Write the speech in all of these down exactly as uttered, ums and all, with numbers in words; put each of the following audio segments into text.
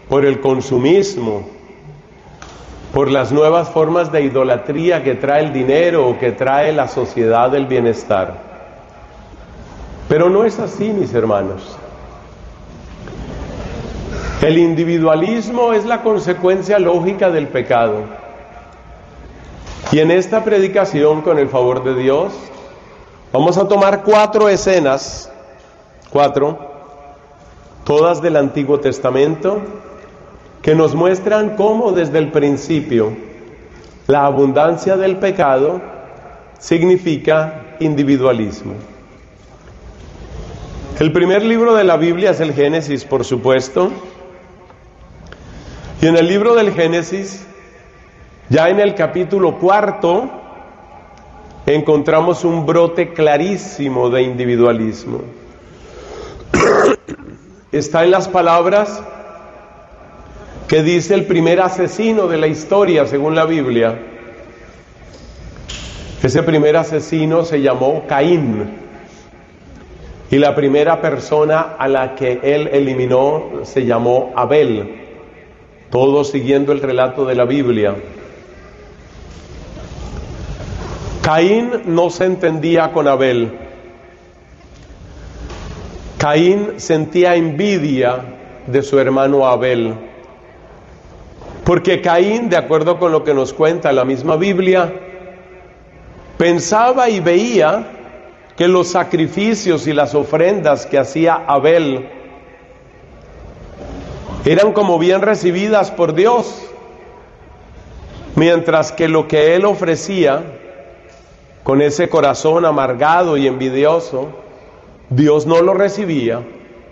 por el consumismo, por las nuevas formas de idolatría que trae el dinero o que trae la sociedad del bienestar. Pero no es así, mis hermanos. El individualismo es la consecuencia lógica del pecado. Y en esta predicación, con el favor de Dios, vamos a tomar cuatro escenas, cuatro, todas del Antiguo Testamento, que nos muestran cómo desde el principio la abundancia del pecado significa individualismo. El primer libro de la Biblia es el Génesis, por supuesto, y en el libro del Génesis, ya en el capítulo cuarto, encontramos un brote clarísimo de individualismo. Está en las palabras que dice el primer asesino de la historia, según la Biblia. Ese primer asesino se llamó Caín, y la primera persona a la que él eliminó se llamó Abel, todo siguiendo el relato de la Biblia. Caín no se entendía con Abel. Caín sentía envidia de su hermano Abel, porque Caín, de acuerdo con lo que nos cuenta la misma Biblia, pensaba y veía que los sacrificios y las ofrendas que hacía Abel eran como bien recibidas por Dios, mientras que lo que él ofrecía, con ese corazón amargado y envidioso, Dios no lo recibía.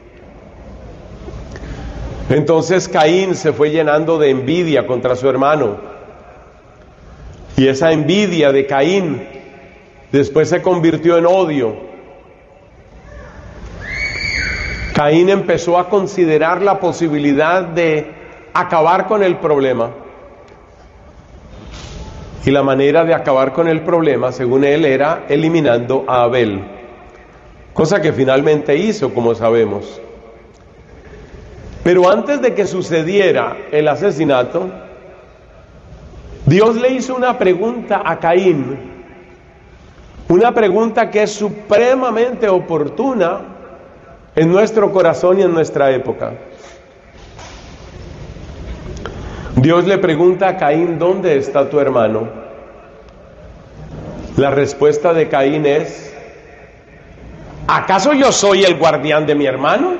Entonces Caín se fue llenando de envidia contra su hermano, y esa envidia de Caín después se convirtió en odio. Caín empezó a considerar la posibilidad de acabar con el problema. Y la manera de acabar con el problema, según él, era eliminando a Abel. Cosa que finalmente hizo, como sabemos. Pero antes de que sucediera el asesinato, Dios le hizo una pregunta a Caín. Una pregunta que es supremamente oportuna en nuestro corazón y en nuestra época. Dios le pregunta a Caín: ¿dónde está tu hermano? La respuesta de Caín es: ¿acaso yo soy el guardián de mi hermano?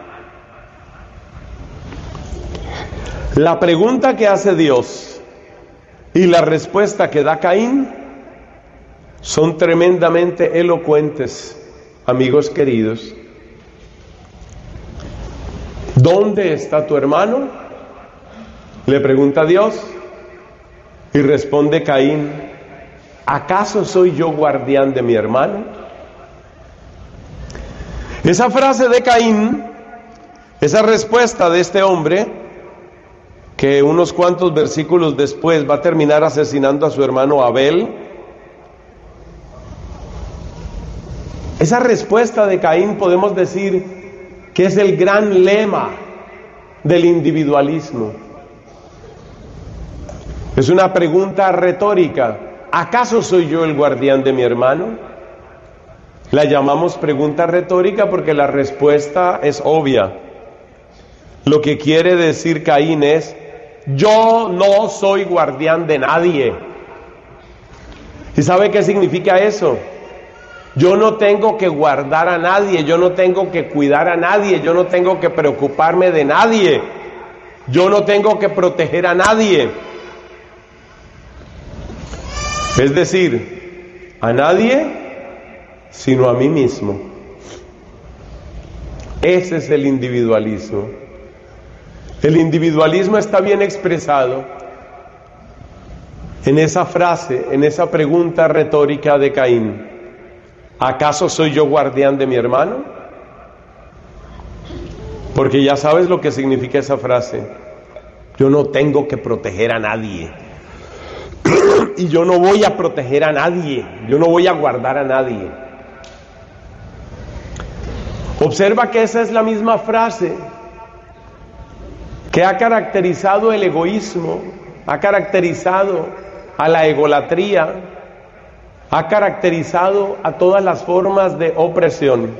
La pregunta que hace Dios y la respuesta que da Caín son tremendamente elocuentes, amigos queridos. ¿Dónde está tu hermano?, le pregunta Dios, y responde Caín: ¿acaso soy yo guardián de mi hermano? Esa frase de Caín, esa respuesta de este hombre, que unos cuantos versículos después va a terminar asesinando a su hermano Abel, esa respuesta de Caín podemos decir que es el gran lema del individualismo. Es una pregunta retórica: ¿acaso soy yo el guardián de mi hermano? La llamamos pregunta retórica porque la respuesta es obvia. Lo que quiere decir Caín es: yo no soy guardián de nadie. ¿Y sabe qué significa eso? Yo no tengo que guardar a nadie, yo no tengo que cuidar a nadie, yo no tengo que preocuparme de nadie, yo no tengo que proteger a nadie. Es decir, a nadie sino a mí mismo. Ese es el individualismo. El individualismo está bien expresado en esa frase, en esa pregunta retórica de Caín: ¿acaso soy yo guardián de mi hermano? Porque ya sabes lo que significa esa frase. Yo no tengo que proteger a nadie. Y yo no voy a proteger a nadie. Yo no voy a guardar a nadie. Observa que esa es la misma frase que ha caracterizado el egoísmo, ha caracterizado a la egolatría, ha caracterizado a todas las formas de opresión.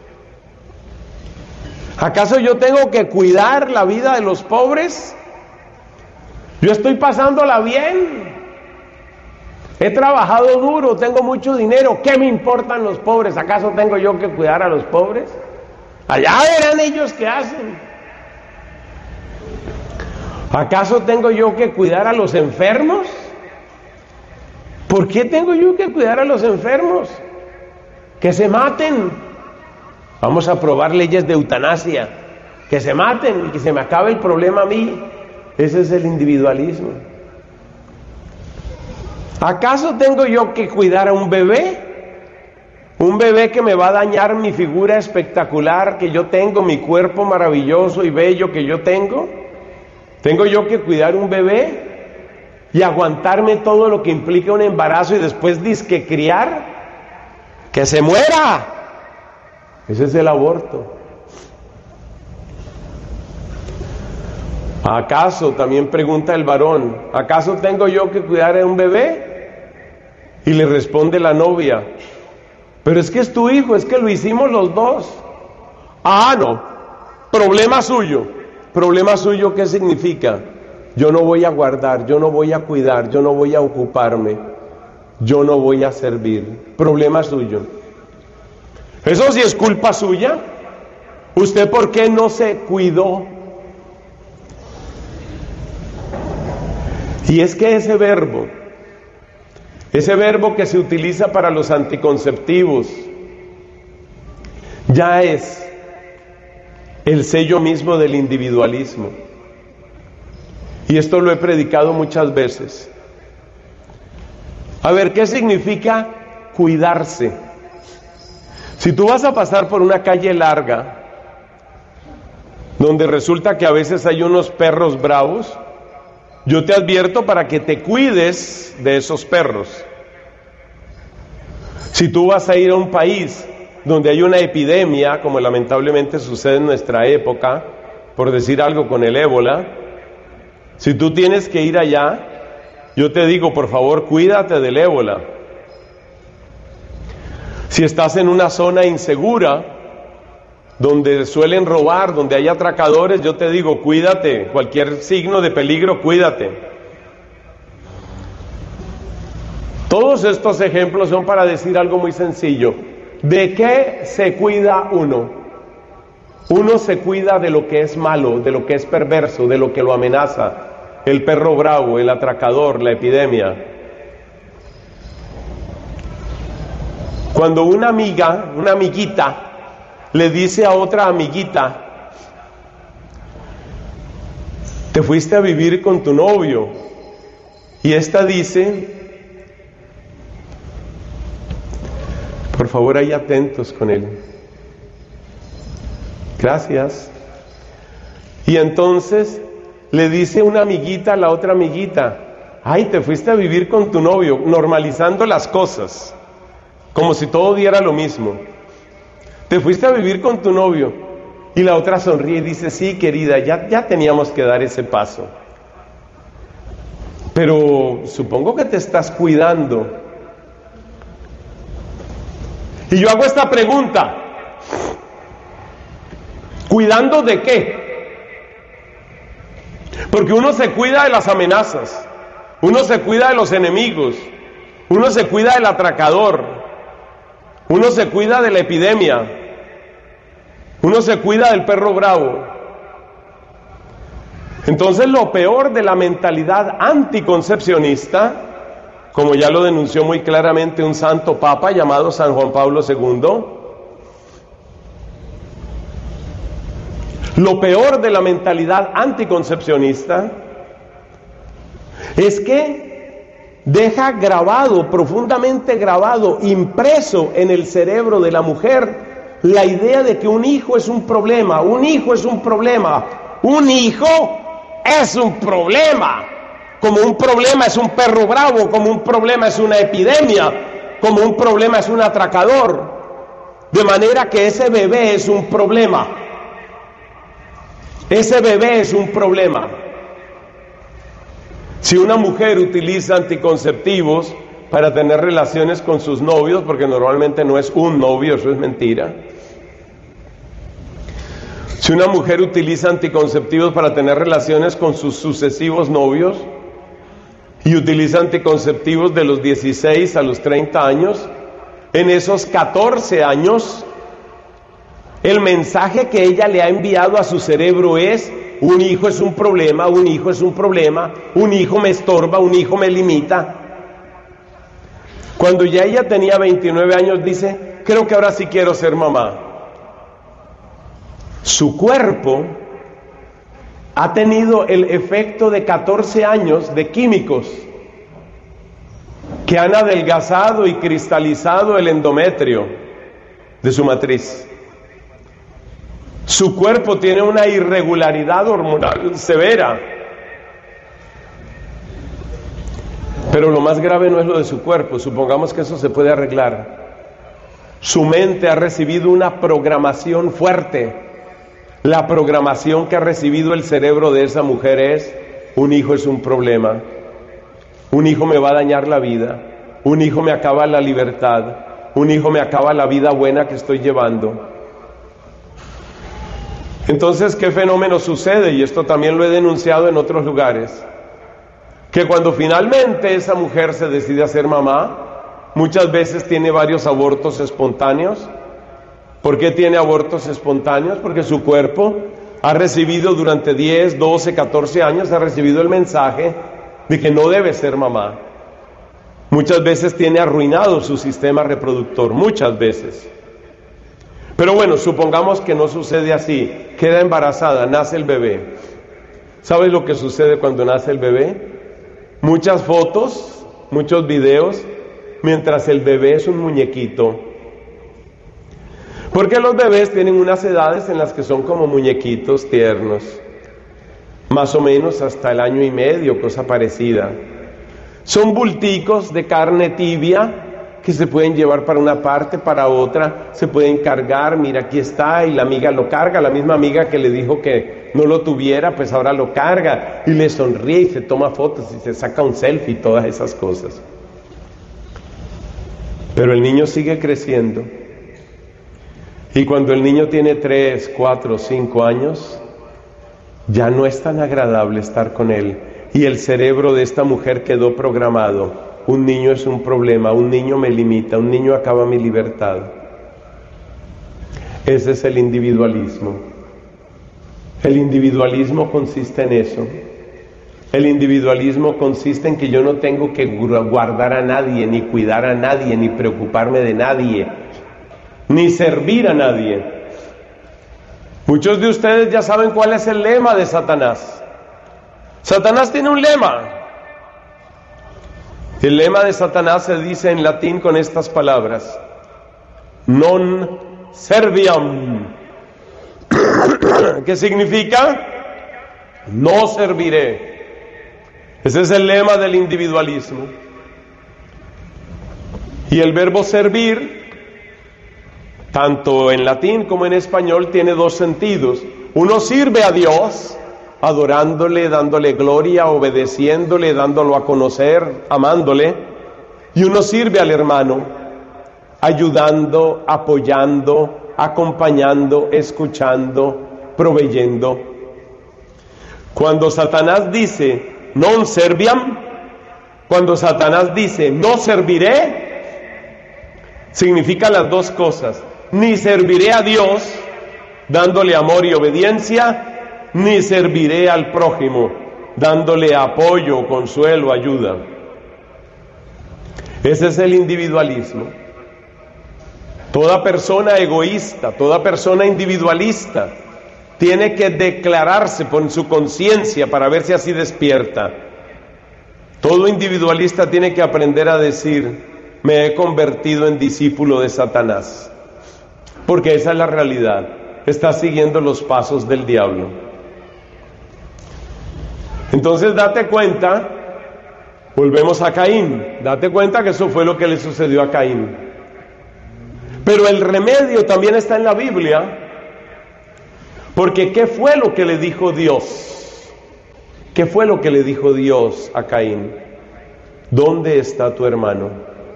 ¿Acaso yo tengo que cuidar la vida de los pobres? Yo estoy pasándola bien. He trabajado duro, tengo mucho dinero. ¿Qué me importan los pobres? ¿Acaso tengo yo que cuidar a los pobres? Allá verán ellos qué hacen. ¿Acaso tengo yo que cuidar a los enfermos? ¿Por qué tengo yo que cuidar a los enfermos? Que se maten. Vamos a aprobar leyes de eutanasia. Que se maten y que se me acabe el problema a mí. Ese es el individualismo. ¿Acaso tengo yo que cuidar a un bebé? Un bebé que me va a dañar mi figura espectacular que yo tengo, mi cuerpo maravilloso y bello que yo tengo. ¿Tengo yo que cuidar un bebé y aguantarme todo lo que implica un embarazo y después disque criar? ¡Que se muera! Ese es el aborto. ¿Acaso, también pregunta el varón, ¿acaso tengo yo que cuidar a un bebé? Y le responde la novia, pero es que es tu hijo, es que lo hicimos los dos. Ah, no, problema suyo. ¿Problema suyo qué significa? Yo no voy a guardar, yo no voy a cuidar, yo no voy a ocuparme, yo no voy a servir. Problema suyo. Eso sí es culpa suya. ¿Usted por qué no se cuidó? Y es que ese verbo, ese verbo que se utiliza para los anticonceptivos, ya es el sello mismo del individualismo. Y esto lo he predicado muchas veces. A ver, ¿qué significa cuidarse? Si tú vas a pasar por una calle larga, donde resulta que a veces hay unos perros bravos, yo te advierto para que te cuides de esos perros. Si tú vas a ir a un país donde hay una epidemia, como lamentablemente sucede en nuestra época, por decir algo con el ébola, si tú tienes que ir allá, yo te digo, por favor, cuídate del ébola. Si estás en una zona insegura, donde suelen robar, donde hay atracadores, yo te digo, cuídate, cualquier signo de peligro, cuídate. Todos estos ejemplos son para decir algo muy sencillo. ¿De qué se cuida uno? Uno se cuida de lo que es malo, de lo que es perverso, de lo que lo amenaza. El perro bravo, el atracador, la epidemia. Cuando una amiga, una amiguita, le dice a otra amiguita, te fuiste a vivir con tu novio, y esta dice, por favor, ahí atentos con él. Gracias. Y entonces le dice una amiguita a la otra amiguita, ay, te fuiste a vivir con tu novio, normalizando las cosas, como si todo diera lo mismo. Te fuiste a vivir con tu novio. Y la otra sonríe y dice, sí, querida, ya, ya teníamos que dar ese paso. Pero supongo que te estás cuidando. Y yo hago esta pregunta, ¿cuidando de qué? Porque uno se cuida de las amenazas, uno se cuida de los enemigos, uno se cuida del atracador, uno se cuida de la epidemia, uno se cuida del perro bravo. Entonces, lo peor de la mentalidad anticoncepcionista, como ya lo denunció muy claramente un santo papa llamado San Juan Pablo segundo, lo peor de la mentalidad anticoncepcionista es que deja grabado, profundamente grabado, impreso en el cerebro de la mujer, la idea de que un hijo es un problema, un hijo es un problema, un hijo es un problema. Como un problema es un perro bravo, como un problema es una epidemia, como un problema es un atracador. De manera que ese bebé es un problema. Ese bebé es un problema. Si una mujer utiliza anticonceptivos para tener relaciones con sus novios, porque normalmente no es un novio, eso es mentira. Si una mujer utiliza anticonceptivos para tener relaciones con sus sucesivos novios y utiliza anticonceptivos de los dieciséis a los treinta años, en esos catorce años, el mensaje que ella le ha enviado a su cerebro es: un hijo es un problema, un hijo es un problema, un hijo me estorba, un hijo me limita. Cuando ya ella tenía veintinueve años, dice: creo que ahora sí quiero ser mamá. Su cuerpo ha tenido el efecto de catorce años de químicos que han adelgazado y cristalizado el endometrio de su matriz. Su cuerpo tiene una irregularidad hormonal severa. Pero lo más grave no es lo de su cuerpo, supongamos que eso se puede arreglar. Su mente ha recibido una programación fuerte. La programación que ha recibido el cerebro de esa mujer es: un hijo es un problema, un hijo me va a dañar la vida, un hijo me acaba la libertad, un hijo me acaba la vida buena que estoy llevando. Entonces, ¿qué fenómeno sucede? Y esto también lo he denunciado en otros lugares. Que cuando finalmente esa mujer se decide a ser mamá, muchas veces tiene varios abortos espontáneos. ¿Por qué tiene abortos espontáneos? Porque su cuerpo ha recibido durante diez, doce, catorce años, ha recibido el mensaje de que no debe ser mamá. Muchas veces tiene arruinado su sistema reproductor, muchas veces. Pero bueno, supongamos que no sucede así, queda embarazada, nace el bebé. ¿Sabes lo que sucede cuando nace el bebé? Muchas fotos, muchos videos, mientras el bebé es un muñequito. Porque los bebés tienen unas edades en las que son como muñequitos tiernos, más o menos hasta el año y medio, cosa parecida. Son bulticos de carne tibia que se pueden llevar para una parte, para otra, se pueden cargar. Mira, aquí está, y la amiga lo carga, la misma amiga que le dijo que no lo tuviera, pues ahora lo carga, y le sonríe y se toma fotos y se saca un selfie y todas esas cosas. Pero el niño sigue creciendo. Y cuando el niño tiene tres, cuatro, cinco años, ya no es tan agradable estar con él. Y el cerebro de esta mujer quedó programado: un niño es un problema, un niño me limita, un niño acaba mi libertad. Ese es el individualismo. El individualismo consiste en eso. El individualismo consiste en que yo no tengo que guardar a nadie, ni cuidar a nadie, ni preocuparme de nadie, ni servir a nadie. Muchos de ustedes ya saben cuál es el lema de Satanás. Satanás tiene un lema. El lema de Satanás se dice en latín con estas palabras: non serviam. ¿Qué significa? No serviré. Ese es el lema del individualismo. Y el verbo servir, tanto en latín como en español, tiene dos sentidos. Uno sirve a Dios, adorándole, dándole gloria, obedeciéndole, dándolo a conocer, amándole. Y uno sirve al hermano, ayudando, apoyando, acompañando, escuchando, proveyendo. Cuando Satanás dice non serviam, cuando Satanás dice no serviré, significa las dos cosas: ni serviré a Dios dándole amor y obediencia, ni serviré al prójimo dándole apoyo, consuelo, ayuda. Ese es el individualismo. Toda persona egoísta, toda persona individualista tiene que declararse por su conciencia para ver si así despierta. Todo individualista tiene que aprender a decir: me he convertido en discípulo de Satanás, porque esa es la realidad. Está siguiendo los pasos del diablo. Entonces date cuenta, volvemos a Caín, date cuenta que eso fue lo que le sucedió a Caín. Pero el remedio también está en la Biblia, Porque ¿qué fue lo que le dijo Dios? ¿Qué fue lo que le dijo Dios a Caín? ¿Dónde está tu hermano?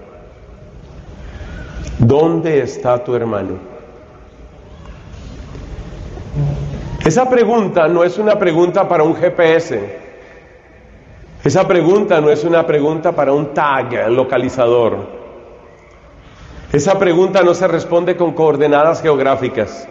¿Dónde está tu hermano? Esa pregunta no es una pregunta para un G P S. Esa pregunta no es una pregunta para un tag localizador. Esa pregunta no se responde con coordenadas geográficas.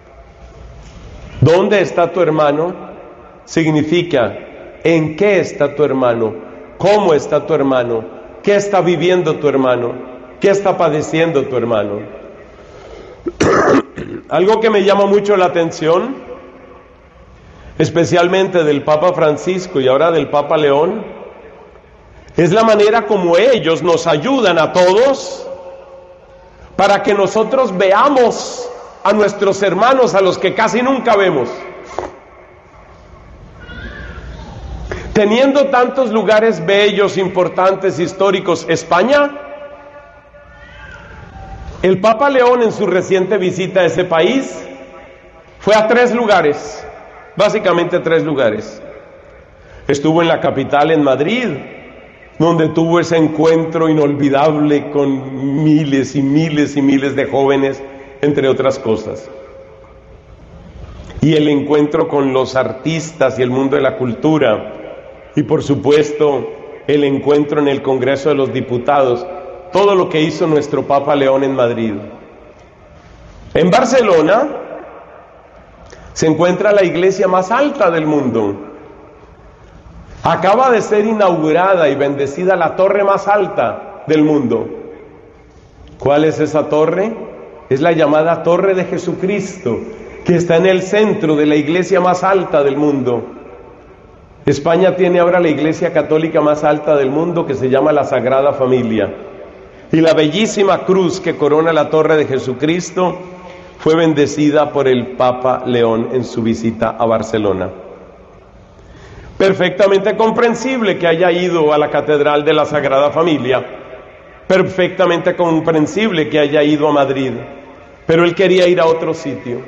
¿Dónde está tu hermano? Significa, ¿en qué está tu hermano? ¿Cómo está tu hermano? ¿Qué está viviendo tu hermano? ¿Qué está padeciendo tu hermano? Algo que me llama mucho la atención, especialmente del Papa Francisco y ahora del Papa León, es la manera como ellos nos ayudan a todos para que nosotros veamos a nuestros hermanos, a los que casi nunca vemos. Teniendo tantos lugares bellos, importantes, históricos, España, el Papa León en su reciente visita a ese país fue a tres lugares, básicamente tres lugares. Estuvo en la capital, en Madrid, donde tuvo ese encuentro inolvidable con miles y miles y miles de jóvenes, entre otras cosas. Y el encuentro con los artistas y el mundo de la cultura. Y por supuesto, el encuentro en el Congreso de los Diputados. Todo lo que hizo nuestro Papa León en Madrid. En Barcelona se encuentra la iglesia más alta del mundo. Acaba de ser inaugurada y bendecida la torre más alta del mundo. ¿Cuál es esa torre? Es la llamada Torre de Jesucristo, que está en el centro de la iglesia más alta del mundo. España tiene ahora la iglesia católica más alta del mundo, que se llama la Sagrada Familia. Y la bellísima cruz que corona la Torre de Jesucristo fue bendecida por el Papa León en su visita a Barcelona. Perfectamente comprensible que haya ido a la Catedral de la Sagrada Familia, perfectamente comprensible que haya ido a Madrid, pero él quería ir a otro sitio.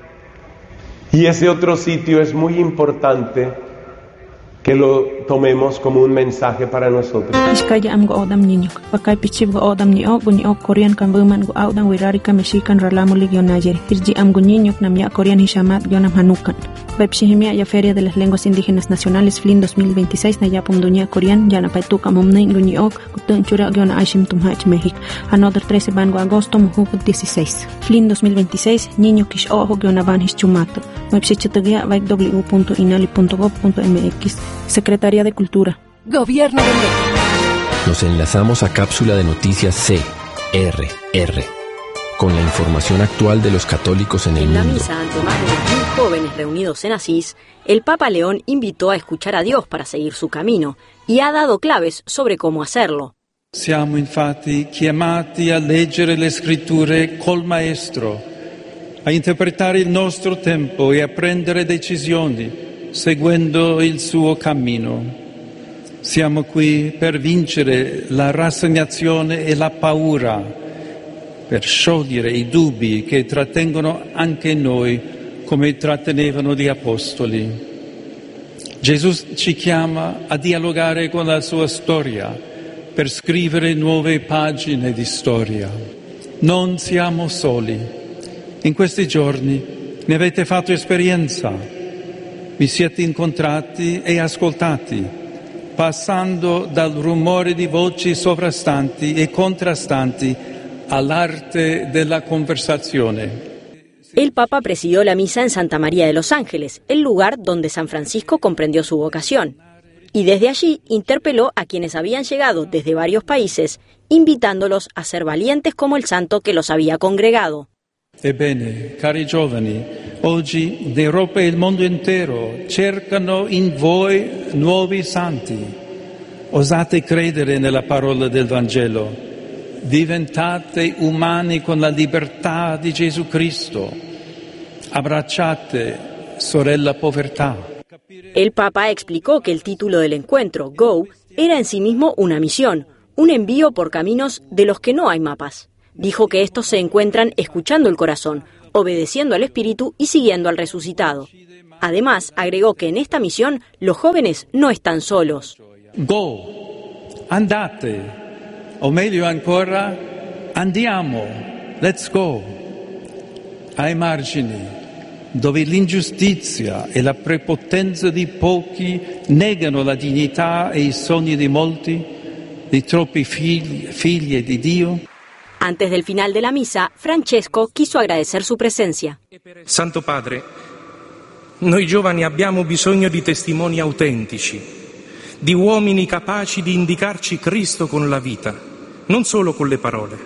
Y ese otro sitio es muy importante que lo tomemos como un mensaje para nosotros. Iskaya am go odam niño, pakai pichib go odam niño, guño Korean kan buman go audan wirari ka mexican ralamu ligionayer. Irji am go niño nam ya Korean hishamat yonam hanukan. Bepshihimia ya Feria de las Lenguas Indígenas Nacionales F L I N dos mil veintiséis na yapum dunia Korean yana paituka momnein guño gutun chura giona aishim tumhach México. Another trece van go agosto muhuk dieciséis. F L I N dos mil veintiséis niño kish ojo giona van hischumato. Websitetugia vaik w punto inali punto gov punto m x. Secretaría de Cultura. Gobierno de México. Nos enlazamos a cápsula de noticias C R R con la información actual de los católicos en el mundo. En la misa ante más de mil jóvenes reunidos en Asís, el Papa León invitó a escuchar a Dios para seguir su camino y ha dado claves sobre cómo hacerlo. Siamo infatti chiamati a leggere le scritture col Maestro, a interpretare il nostro tempo e a prendere decisioni seguendo il suo cammino. Siamo qui per vincere la rassegnazione e la paura, per sciogliere i dubbi che trattengono anche noi come trattenevano gli apostoli. Gesù ci chiama a dialogare con la sua storia per scrivere nuove pagine di storia. Non siamo soli. In questi giorni ne avete fatto esperienza. Vi siete incontrati e ascoltati, passando dal rumore di voci sovrastanti e contrastanti all'arte della conversazione. El Papa presidió la misa en Santa María de los Ángeles, el lugar donde San Francisco comprendió su vocación. Y desde allí interpeló a quienes habían llegado desde varios países, invitándolos a ser valientes como el santo que los había congregado. Ebbene, cari giovani, oggi l'Europa e il mondo intero cercano in voi nuovi santi. Osate credere nella parola del Vangelo. Diventate umani con la libertà di Gesù Cristo. Abbracciate, sorella povertà. El Papa explicó que el título del encuentro, Go, era en sí mismo una misión, un envío por caminos de los que no hay mapas. Dijo que estos se encuentran escuchando el corazón, obedeciendo al Espíritu y siguiendo al resucitado. Además, agregó que en esta misión los jóvenes no están solos. Go, andate, o meglio ancora, andiamo, let's go, ai margini, dove l'ingiustizia e la prepotenza di pochi negano la dignità e i sogni di molti, di troppi figli, figlie di Dio. Antes del final de la misa, Francesco quiso agradecer su presencia. Santo Padre, noi giovani abbiamo bisogno di testimoni autentici, di uomini capaci di indicarci Cristo con la vita, non solo con le parole.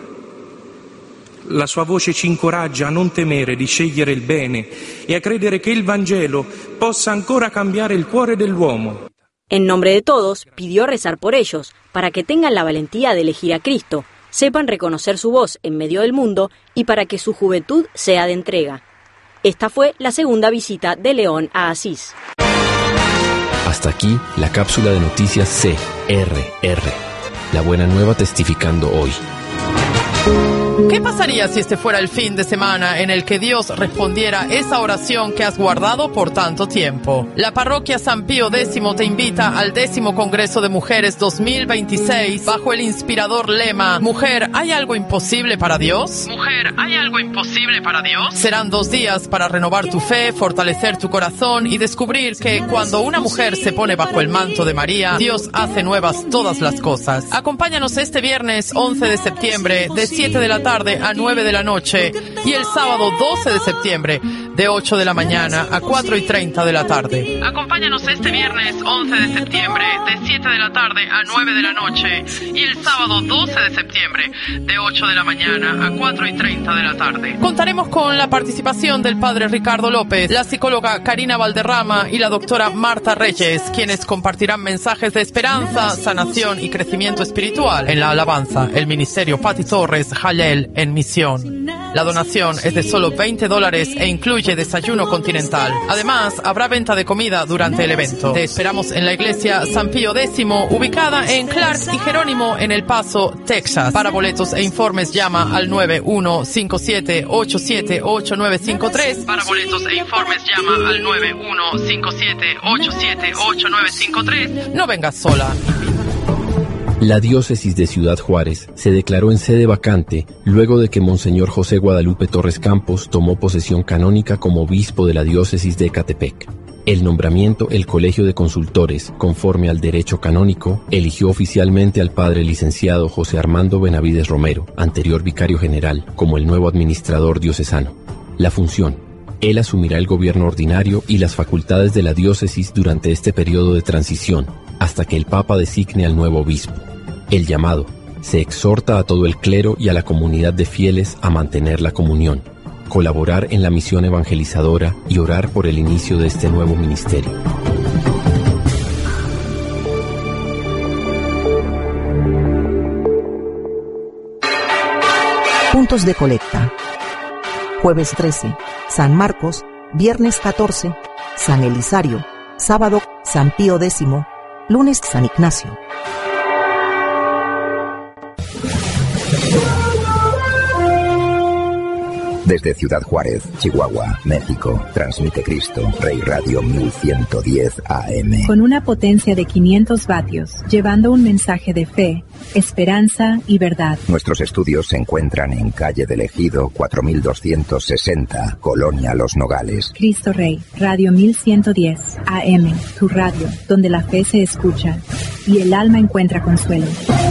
La sua voce ci incoraggia a non temere di scegliere il bene e a credere che il Vangelo possa ancora cambiare il cuore dell'uomo. En nombre de todos, pidió rezar por ellos, para que tengan la valentía de elegir a Cristo, sepan reconocer su voz en medio del mundo y para que su juventud sea de entrega. Esta fue la segunda visita de León a Asís. Hasta aquí la cápsula de noticias C R R. La buena nueva testificando hoy. ¿Qué pasaría si este fuera el fin de semana en el que Dios respondiera esa oración que has guardado por tanto tiempo? La parroquia San Pío X te invita al décimo Congreso de Mujeres dos mil veintiséis bajo el inspirador lema Mujer, ¿hay algo imposible para Dios? Mujer, ¿hay algo imposible para Dios? Serán dos días para renovar tu fe, fortalecer tu corazón y descubrir que cuando una mujer se pone bajo el manto de María, Dios hace nuevas todas las cosas. Acompáñanos este viernes once de septiembre de siete de la tarde a nueve de la noche y el sábado doce de septiembre de ocho de la mañana a cuatro y treinta de la tarde. Acompáñanos este viernes once de septiembre de siete de la tarde a nueve de la noche y el sábado doce de septiembre de ocho de la mañana a cuatro y treinta de la tarde. Contaremos con la participación del padre Ricardo López, la psicóloga Karina Valderrama y la doctora Marta Reyes, quienes compartirán mensajes de esperanza, sanación y crecimiento espiritual en la alabanza, el ministerio Pati Torres Jalel en misión. La donación es de solo veinte dólares e incluye desayuno continental. Además, habrá venta de comida durante el evento. Te esperamos en la iglesia San Pío X, ubicada en Clark y Jerónimo en El Paso, Texas. Para boletos e informes llama al nueve uno cinco siete ocho siete ocho nueve cinco tres. Para boletos e informes llama al nueve uno cinco siete ocho siete ocho nueve cinco tres. No vengas sola. La diócesis de Ciudad Juárez se declaró en sede vacante luego de que Monseñor José Guadalupe Torres Campos tomó posesión canónica como obispo de la diócesis de Ecatepec. El nombramiento, el Colegio de Consultores, conforme al derecho canónico, eligió oficialmente al padre licenciado José Armando Benavides Romero, anterior vicario general, como el nuevo administrador diocesano. La función: él asumirá el gobierno ordinario y las facultades de la diócesis durante este periodo de transición, hasta que el Papa designe al nuevo obispo. El llamado: se exhorta a todo el clero y a la comunidad de fieles a mantener la comunión, colaborar en la misión evangelizadora y orar por el inicio de este nuevo ministerio. Puntos de colecta. Jueves trece, San Marcos. Viernes catorce, San Elisario. Sábado, San Pío X. Lunes, San Ignacio. Desde Ciudad Juárez, Chihuahua, México, transmite Cristo Rey Radio mil ciento diez A M. Con una potencia de quinientos vatios, llevando un mensaje de fe, esperanza y verdad. Nuestros estudios se encuentran en calle del Ejido cuatro mil doscientos sesenta, Colonia Los Nogales. Cristo Rey, Radio mil ciento diez A M, tu radio, donde la fe se escucha y el alma encuentra consuelo.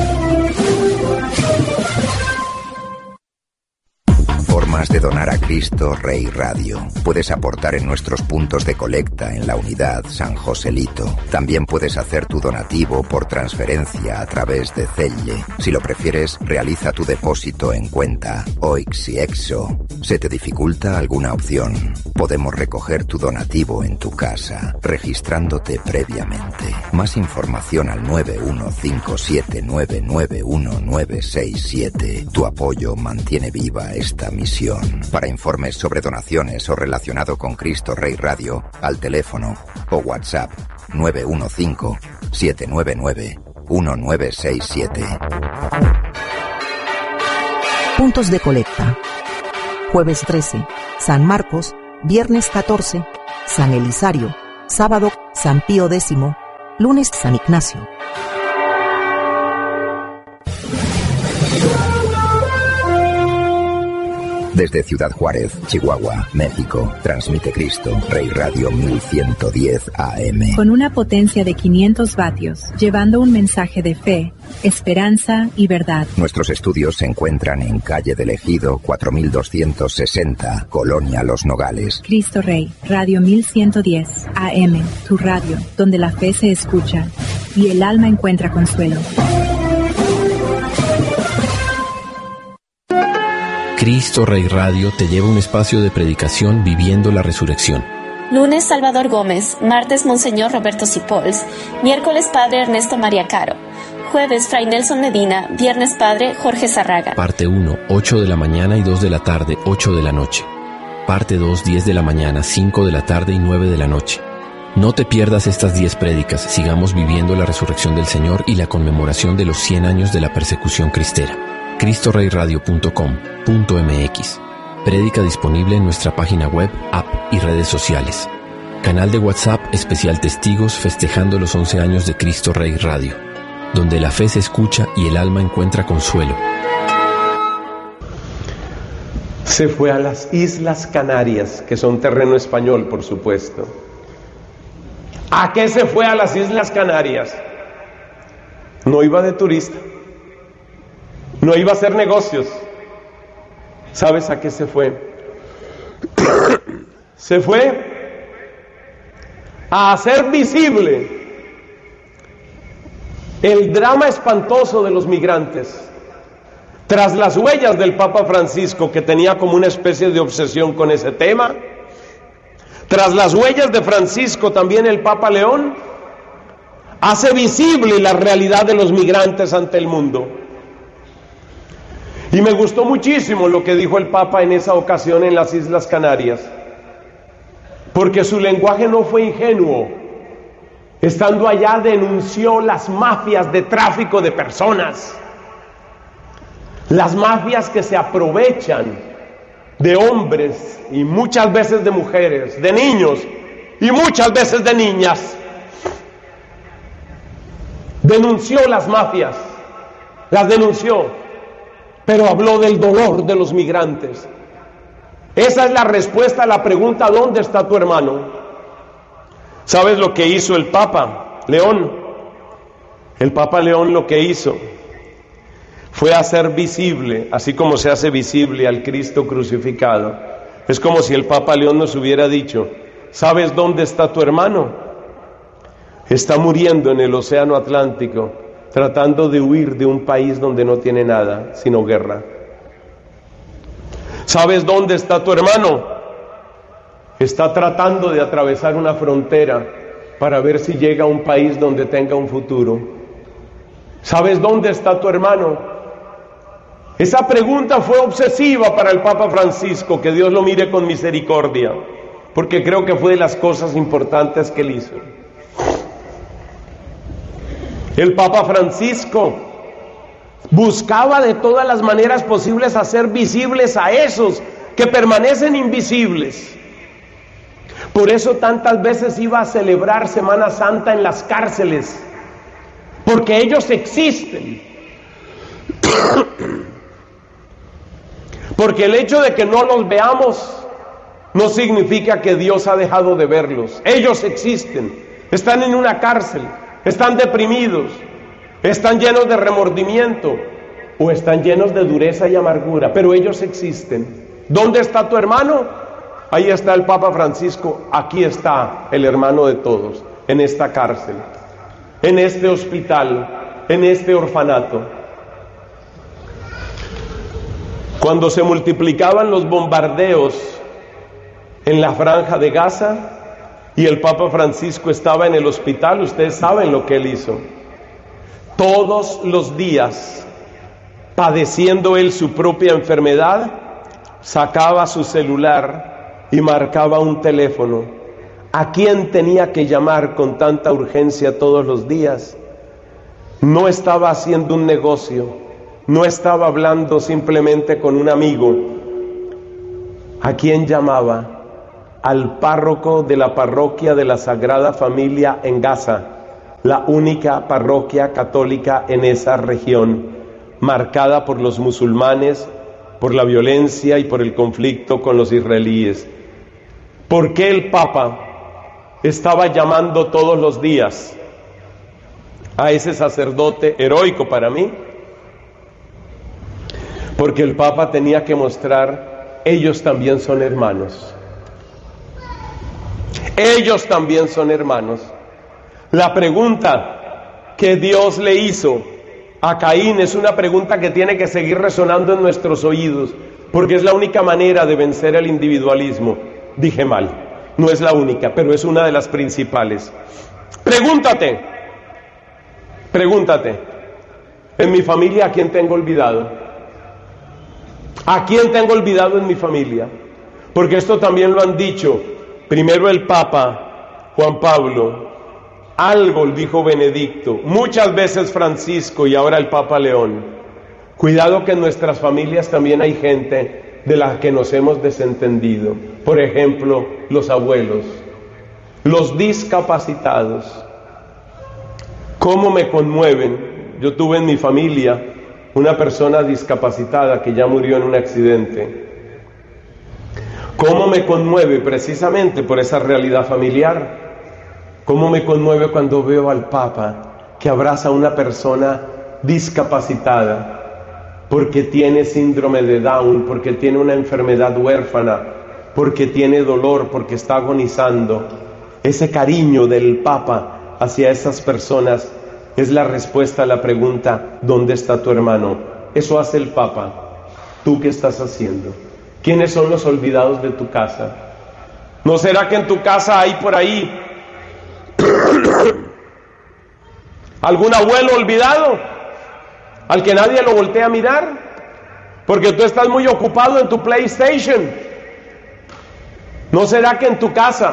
Formas de donar a Cristo Rey Radio. Puedes aportar en nuestros puntos de colecta en la unidad San Joselito. También puedes hacer tu donativo por transferencia a través de Zelle. Si lo prefieres, realiza tu depósito en cuenta O I X y Exo. ¿Se te dificulta alguna opción? Podemos recoger tu donativo en tu casa, registrándote previamente. Más información al nueve uno cinco siete nueve nueve uno nueve seis siete. Tu apoyo mantiene viva esta misión. Para informes sobre donaciones o relacionado con Cristo Rey Radio, al teléfono o WhatsApp nueve uno cinco siete nueve nueve uno nueve seis siete. Puntos de colecta. jueves trece, San Marcos, viernes catorce, San Elisario, sábado, San Pío X, lunes, San Ignacio. Desde Ciudad Juárez, Chihuahua, México, transmite Cristo Rey Radio mil ciento diez A M. Con una potencia de quinientos vatios, llevando un mensaje de fe, esperanza y verdad. Nuestros estudios se encuentran en calle del Ejido cuatro mil doscientos sesenta, Colonia Los Nogales. Cristo Rey, Radio mil ciento diez A M, tu radio, donde la fe se escucha y el alma encuentra consuelo. Cristo Rey Radio te lleva a un espacio de predicación viviendo la resurrección. Lunes, Salvador Gómez. Martes, Monseñor Roberto Cipols. Miércoles, Padre Ernesto María Caro. Jueves, Fray Nelson Medina. Viernes, Padre Jorge Zarraga. Parte uno, ocho de la mañana y dos de la tarde, ocho de la noche. Parte dos, diez de la mañana, cinco de la tarde y nueve de la noche. No te pierdas estas diez prédicas. Sigamos viviendo la resurrección del Señor y la conmemoración de los cien años de la persecución cristera. cristo rey radio punto com punto m x. Prédica disponible en nuestra página web, app y redes sociales. Canal de WhatsApp especial Testigos festejando los once años de Cristo Rey Radio, donde la fe se escucha y el alma encuentra consuelo. Se fue a las Islas Canarias, que son terreno español, por supuesto. ¿A qué se fue a las Islas Canarias? No iba de turista. No iba a hacer negocios. ¿Sabes a qué se fue? Se fue a hacer visible el drama espantoso de los migrantes. Tras las huellas del Papa Francisco, que tenía como una especie de obsesión con ese tema, tras las huellas de Francisco también el Papa León hace visible la realidad de los migrantes ante el mundo. Y me gustó muchísimo lo que dijo el Papa en esa ocasión en las Islas Canarias, porque su lenguaje no fue ingenuo. Estando allá denunció las mafias de tráfico de personas, las mafias que se aprovechan de hombres y muchas veces de mujeres, de niños y muchas veces de niñas. Denunció las mafias, las denunció. Pero habló del dolor de los migrantes. Esa es la respuesta a la pregunta: ¿dónde está tu hermano? ¿Sabes lo que hizo el Papa León? El Papa León lo que hizo fue hacer visible, así como se hace visible al Cristo crucificado. Es como si el Papa León nos hubiera dicho: ¿sabes dónde está tu hermano? Está muriendo en el Océano Atlántico, tratando de huir de un país donde no tiene nada, sino guerra. ¿Sabes dónde está tu hermano? Está tratando de atravesar una frontera para ver si llega a un país donde tenga un futuro. ¿Sabes dónde está tu hermano? Esa pregunta fue obsesiva para el Papa Francisco, que Dios lo mire con misericordia, porque creo que fue de las cosas importantes que él hizo. El Papa Francisco buscaba de todas las maneras posibles hacer visibles a esos que permanecen invisibles. Por eso tantas veces iba a celebrar Semana Santa en las cárceles, porque ellos existen. Porque el hecho de que no los veamos no significa que Dios ha dejado de verlos. Ellos existen, están en una cárcel, están deprimidos, están llenos de remordimiento o están llenos de dureza y amargura, pero ellos existen. ¿Dónde está tu hermano? Ahí está el Papa Francisco. Aquí está el hermano de todos, en esta cárcel, en este hospital, en este orfanato. Cuando se multiplicaban los bombardeos en la franja de Gaza y el Papa Francisco estaba en el hospital, ustedes saben lo que él hizo. Todos los días, padeciendo él su propia enfermedad, sacaba su celular y marcaba un teléfono. ¿A quién tenía que llamar con tanta urgencia todos los días? No estaba haciendo un negocio, no estaba hablando simplemente con un amigo. ¿A quién llamaba? Al párroco de la parroquia de la Sagrada Familia en Gaza, la única parroquia católica en esa región, marcada por los musulmanes, por la violencia y por el conflicto con los israelíes. ¿Por qué el Papa estaba llamando todos los días a ese sacerdote heroico para mí? Porque el Papa tenía que mostrar, ellos también son hermanos. Ellos también son hermanos. La pregunta que Dios le hizo a Caín es una pregunta que tiene que seguir resonando en nuestros oídos, porque es la única manera de vencer el individualismo. Dije mal, no es la única, pero es una de las principales. Pregúntate, pregúntate, en mi familia, ¿a quién tengo olvidado? ¿A quién tengo olvidado en mi familia? Porque esto también lo han dicho, primero el Papa Juan Pablo, algo dijo Benedicto, muchas veces Francisco y ahora el Papa León. Cuidado que en nuestras familias también hay gente de la que nos hemos desentendido. Por ejemplo, los abuelos, los discapacitados. ¿Cómo me conmueven? Yo tuve en mi familia una persona discapacitada que ya murió en un accidente. ¿Cómo me conmueve? Precisamente por esa realidad familiar. ¿Cómo me conmueve cuando veo al Papa que abraza a una persona discapacitada porque tiene síndrome de Down, porque tiene una enfermedad huérfana, porque tiene dolor, porque está agonizando? Ese cariño del Papa hacia esas personas es la respuesta a la pregunta, ¿dónde está tu hermano? Eso hace el Papa. ¿Tú qué estás haciendo? ¿Quiénes son los olvidados de tu casa? ¿No será que en tu casa hay por ahí algún abuelo olvidado al que nadie lo voltea a mirar porque tú estás muy ocupado en tu PlayStation? ¿No será que en tu casa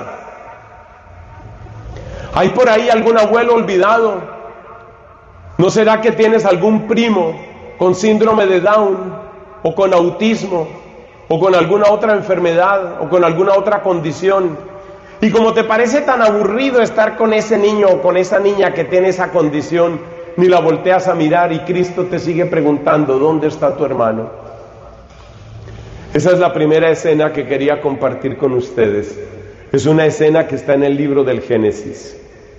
hay por ahí algún abuelo olvidado? ¿No será que tienes algún primo con síndrome de Down o con autismo o con alguna otra enfermedad o con alguna otra condición? Y como te parece tan aburrido estar con ese niño o con esa niña que tiene esa condición, ni la volteas a mirar y Cristo te sigue preguntando, ¿dónde está tu hermano? Esa es la primera escena que quería compartir con ustedes. Es una escena que está en el libro del Génesis.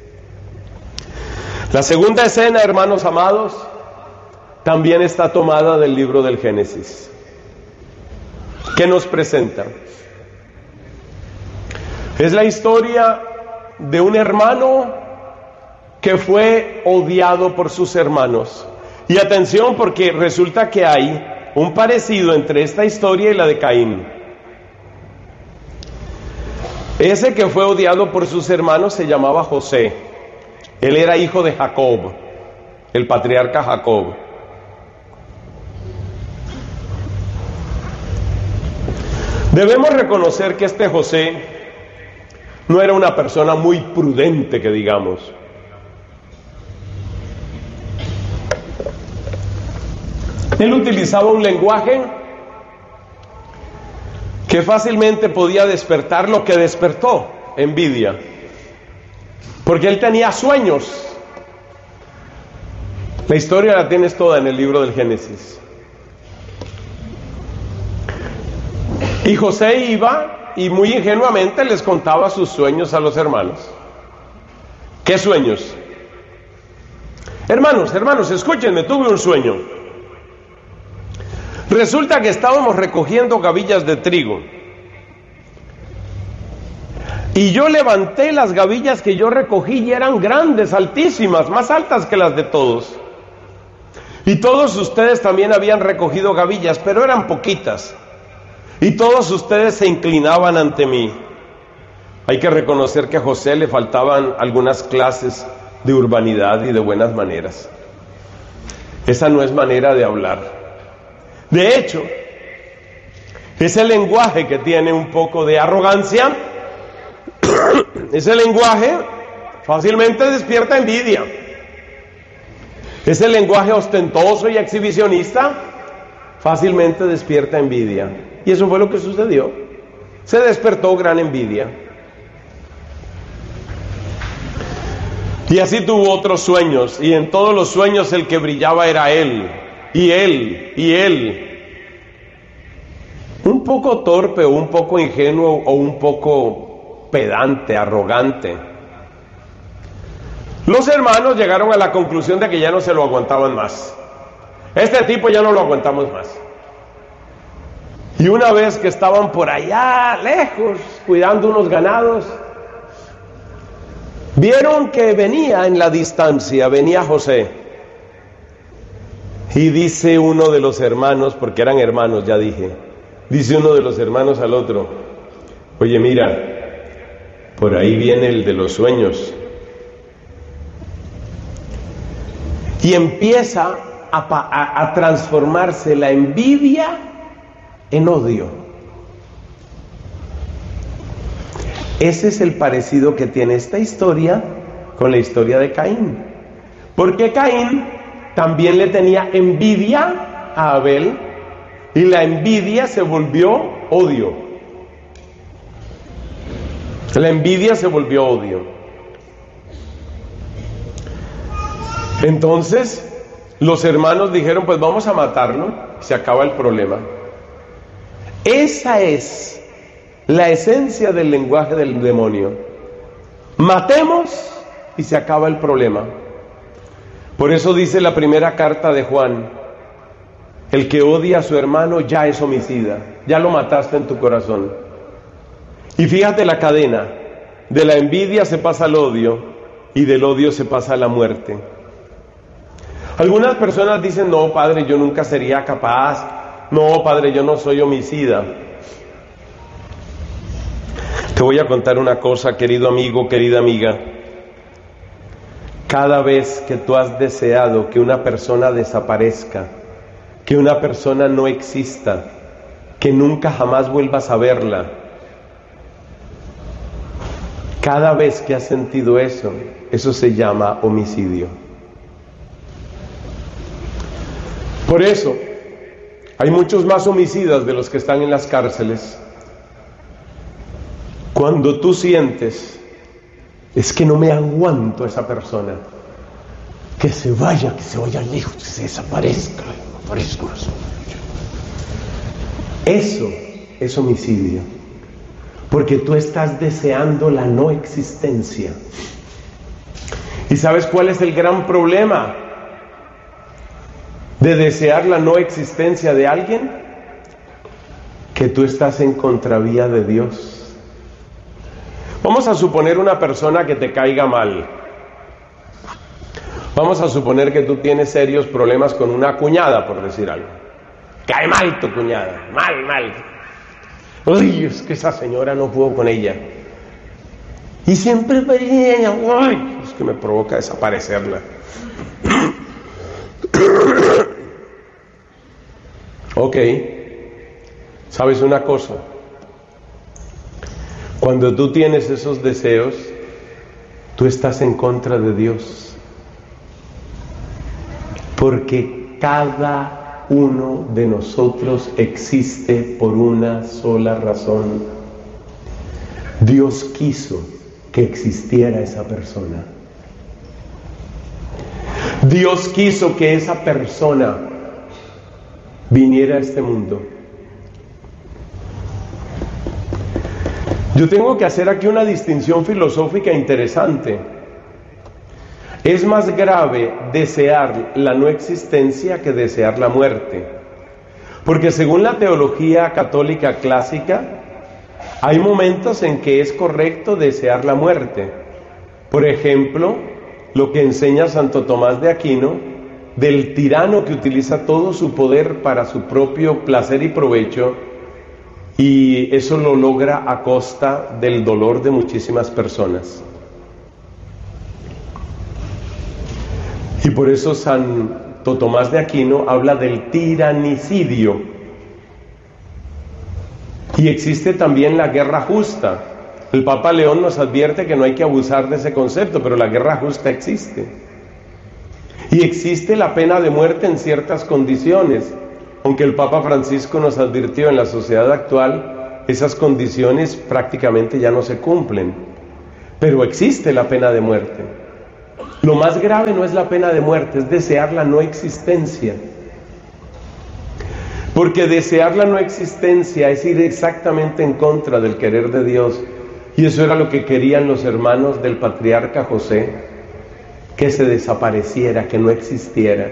La segunda escena, hermanos amados, también está tomada del libro del Génesis. ¿Qué nos presenta? Es la historia de un hermano que fue odiado por sus hermanos. Y atención, porque resulta que hay un parecido entre esta historia y la de Caín. Ese que fue odiado por sus hermanos se llamaba José. Él era hijo de Jacob, el patriarca Jacob. Debemos reconocer que este José no era una persona muy prudente, que digamos. Él utilizaba un lenguaje que fácilmente podía despertar lo que despertó, envidia. Porque él tenía sueños. La historia la tienes toda en el libro del Génesis. Y José iba y muy ingenuamente les contaba sus sueños a los hermanos. ¿Qué sueños? Hermanos, hermanos, escúchenme, tuve un sueño. Resulta que estábamos recogiendo gavillas de trigo. Y yo levanté las gavillas que yo recogí y eran grandes, altísimas, más altas que las de todos. Y todos ustedes también habían recogido gavillas, pero eran poquitas. Y todos ustedes se inclinaban ante mí. Hay que reconocer que a José le faltaban algunas clases de urbanidad y de buenas maneras. Esa no es manera de hablar. De hecho, ese lenguaje que tiene un poco de arrogancia, ese lenguaje fácilmente despierta envidia. Ese lenguaje ostentoso y exhibicionista fácilmente despierta envidia. Y eso fue lo que sucedió. se despertó gran envidia. Y así tuvo otros sueños, y en todos los sueños el que brillaba era él, y él, y él. Un poco torpe, o un poco ingenuo, o un poco pedante, arrogante. Los hermanos llegaron a la conclusión de que ya no se lo aguantaban más. Este tipo ya no lo aguantamos más. Y una vez que estaban por allá, lejos, cuidando unos ganados, vieron que venía en la distancia, venía José. Y dice uno de los hermanos, porque eran hermanos, ya dije, dice uno de los hermanos al otro: oye, mira, por ahí viene el de los sueños. Y empieza a, a, a transformarse la envidia en odio. Ese es el parecido que tiene esta historia con la historia de Caín. Porque Caín también le tenía envidia a Abel, y la envidia se volvió odio. La envidia se volvió odio. Entonces los hermanos dijeron: pues vamos a matarlo, se acaba el problema. Esa es la esencia del lenguaje del demonio. Matemos y se acaba el problema. Por eso dice la primera carta de Juan: el que odia a su hermano ya es homicida, ya lo mataste en tu corazón. Y fíjate la cadena: de la envidia se pasa al odio, y del odio se pasa a la muerte. Algunas personas dicen: no, padre, yo nunca sería capaz. No, padre, yo no soy homicida. Te voy a contar una cosa, querido amigo, querida amiga. Cada vez que tú has deseado que una persona desaparezca, que una persona no exista, que nunca jamás vuelvas a verla, cada vez que has sentido eso, eso se llama homicidio. Por eso, hay muchos más homicidas de los que están en las cárceles. Cuando tú sientes: es que no me aguanto a esa persona, que se vaya, que se vaya lejos, que se desaparezca, no aparezca más. Eso es homicidio, porque tú estás deseando la no existencia. ¿Y sabes cuál es el gran problema de desear la no existencia de alguien? Que tú estás en contravía de Dios. Vamos a suponer una persona que te caiga mal. Vamos a suponer que tú tienes serios problemas con una cuñada, por decir algo. Cae mal tu cuñada, mal, mal. Uy, es que esa señora no puedo con ella. Y siempre, ay, es que me provoca desaparecerla. Ok, ¿sabes una cosa? Cuando tú tienes esos deseos, tú estás en contra de Dios. Porque cada uno de nosotros existe por una sola razón. Dios quiso que existiera esa persona. Dios quiso que esa persona viniera a este mundo. Yo tengo que hacer aquí una distinción filosófica interesante. Es más grave desear la no existencia que desear la muerte. Porque según la teología católica clásica, hay momentos en que es correcto desear la muerte. Por ejemplo, lo que enseña Santo Tomás de Aquino del tirano que utiliza todo su poder para su propio placer y provecho, y eso lo logra a costa del dolor de muchísimas personas. Y por eso Santo Tomás de Aquino habla del tiranicidio. Y existe también la guerra justa. El Papa León nos advierte que no hay que abusar de ese concepto, pero la guerra justa existe. Y existe la pena de muerte en ciertas condiciones, aunque el Papa Francisco nos advirtió en la sociedad actual esas condiciones prácticamente ya no se cumplen. Pero existe la pena de muerte. Lo más grave no es la pena de muerte, es desear la no existencia. Porque desear la no existencia es ir exactamente en contra del querer de Dios. Y eso era lo que querían los hermanos del patriarca José, que se desapareciera, que no existiera.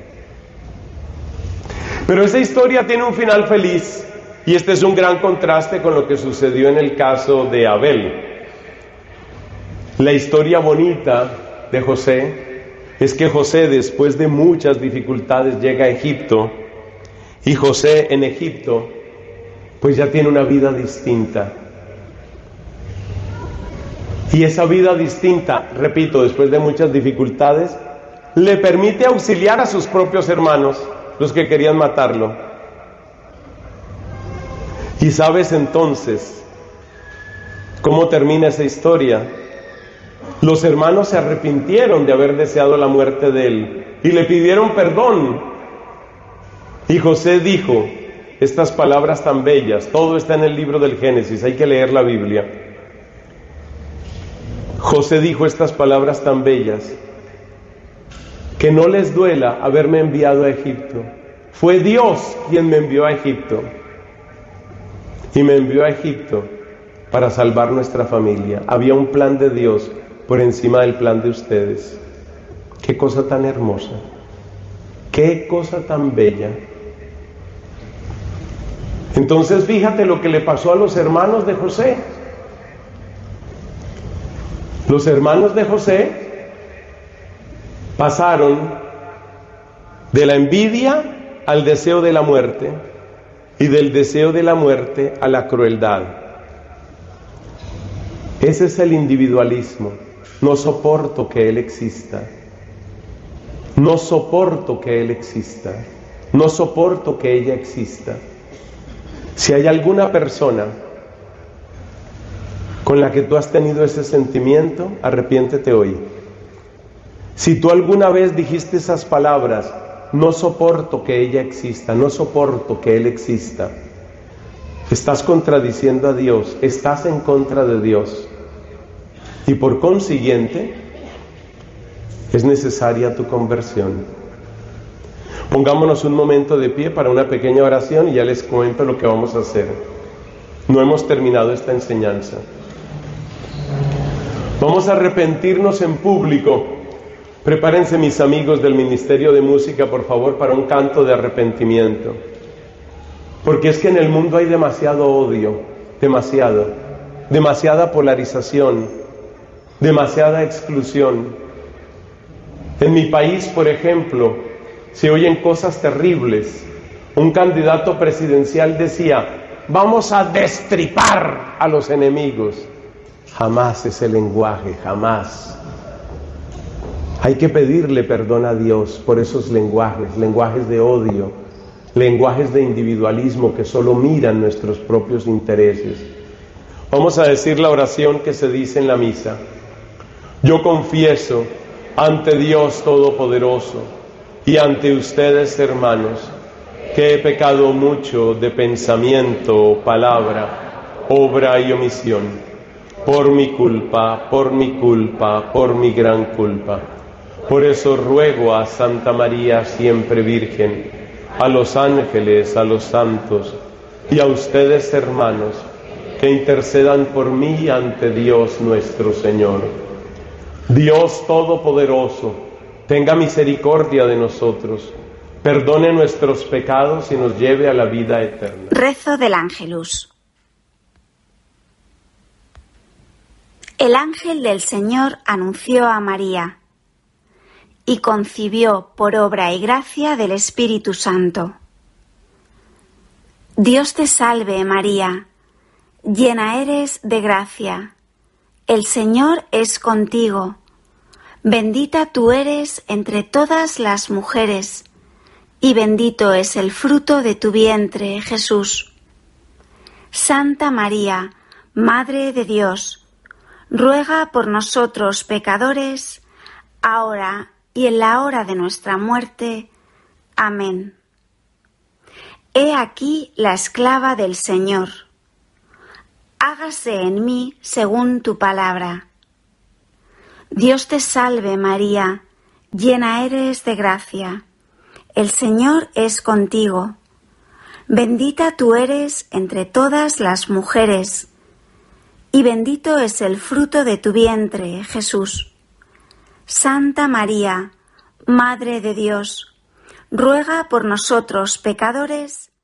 Pero esa historia tiene un final feliz, y este es un gran contraste con lo que sucedió en el caso de Abel. La historia bonita de José es que José, después de muchas dificultades, llega a Egipto, y José en Egipto pues ya tiene una vida distinta. Y esa vida distinta, repito, después de muchas dificultades, le permite auxiliar a sus propios hermanos, los que querían matarlo. Y sabes entonces cómo termina esa historia. Los hermanos se arrepintieron de haber deseado la muerte de él y le pidieron perdón. Y José dijo estas palabras tan bellas, todo está en el libro del Génesis, hay que leer la Biblia. José dijo estas palabras tan bellas: que no les duela haberme enviado a Egipto. Fue Dios quien me envió a Egipto. Y me envió a Egipto para salvar nuestra familia. Había un plan de Dios por encima del plan de ustedes. Qué cosa tan hermosa. Qué cosa tan bella. Entonces fíjate lo que le pasó a los hermanos de José. Los hermanos de José pasaron de la envidia al deseo de la muerte y del deseo de la muerte a la crueldad. Ese es el individualismo. No soporto que Él exista. No soporto que Él exista. No soporto que ella exista. Si hay alguna persona con la que tú has tenido ese sentimiento, arrepiéntete hoy. Si tú alguna vez dijiste esas palabras, no soporto que ella exista, no soporto que él exista, estás contradiciendo a Dios, estás en contra de Dios. Y por consiguiente, es necesaria tu conversión. Pongámonos un momento de pie para una pequeña oración y ya les cuento lo que vamos a hacer. No hemos terminado esta enseñanza. Vamos a arrepentirnos en público. Prepárense, mis amigos del Ministerio de Música, por favor, para un canto de arrepentimiento. Porque es que en el mundo hay demasiado odio, demasiado, demasiada polarización, demasiada exclusión. En mi país, por ejemplo, se oyen cosas terribles. Un candidato presidencial decía: vamos a destripar a los enemigos. Jamás ese lenguaje, jamás. Hay que pedirle perdón a Dios por esos lenguajes, lenguajes de odio, lenguajes de individualismo que solo miran nuestros propios intereses. Vamos a decir la oración que se dice en la misa. Yo confieso ante Dios Todopoderoso y ante ustedes, hermanos, que he pecado mucho de pensamiento, palabra, obra y omisión. Por mi culpa, por mi culpa, por mi gran culpa. Por eso ruego a Santa María, siempre Virgen, a los ángeles, a los santos y a ustedes, hermanos, que intercedan por mí ante Dios nuestro Señor. Dios Todopoderoso, tenga misericordia de nosotros, perdone nuestros pecados y nos lleve a la vida eterna. Rezo del Ángelus. El ángel del Señor anunció a María y concibió por obra y gracia del Espíritu Santo. Dios te salve, María, llena eres de gracia, el Señor es contigo, bendita tú eres entre todas las mujeres, y bendito es el fruto de tu vientre, Jesús. Santa María, Madre de Dios, ruega por nosotros pecadores, ahora y en la hora de nuestra muerte. Amén. He aquí la esclava del Señor. hágase en mí según tu palabra. Dios te salve María, llena eres de gracia. El Señor es contigo. Bendita tú eres entre todas las mujeres, y bendito es el fruto de tu vientre, Jesús. Santa María, Madre de Dios, ruega por nosotros pecadores,